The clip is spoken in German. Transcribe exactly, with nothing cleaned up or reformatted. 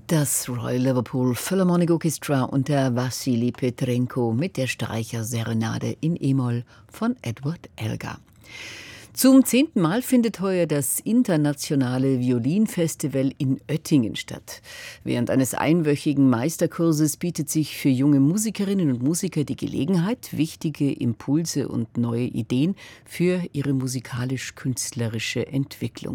Das Royal Liverpool Philharmonic Orchestra und der Wassily Petrenko mit der Streicherserenade in E-Moll von Edward Elgar. Zum zehnten Mal findet heuer das internationale Violinfestival in Oettingen statt. Während eines einwöchigen Meisterkurses bietet sich für junge Musikerinnen und Musiker die Gelegenheit, wichtige Impulse und neue Ideen für ihre musikalisch-künstlerische Entwicklung